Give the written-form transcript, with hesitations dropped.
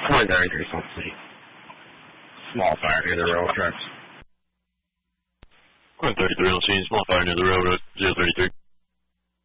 133 Salt City. Small fire near the railroad tracks. 133 on scene, small fire near the railroad, 033.